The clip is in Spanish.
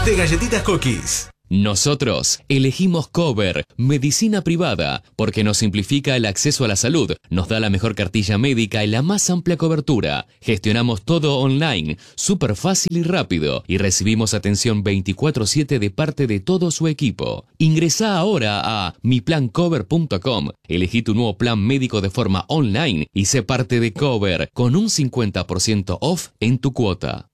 de galletitas Cookies. Nosotros elegimos Cover, medicina privada, porque nos simplifica el acceso a la salud, nos da la mejor cartilla médica y la más amplia cobertura. Gestionamos todo online, súper fácil y rápido, y recibimos atención 24/7 de parte de todo su equipo. Ingresá ahora a miplancover.com, elegí tu nuevo plan médico de forma online y sé parte de Cover con un 50% off en tu cuota.